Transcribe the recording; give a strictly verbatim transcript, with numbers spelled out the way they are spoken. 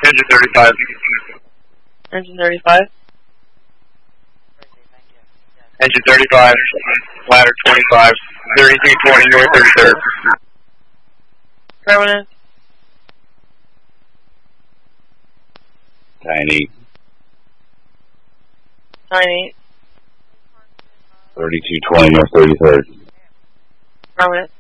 Engine thirty-five. Engine thirty-five. Engine thirty-five, ladder twenty-five, thirty-two twenty, north thirty-third. Permanent. nine eight. nine eight. thirty-two twenty, north thirty-third. Permanent.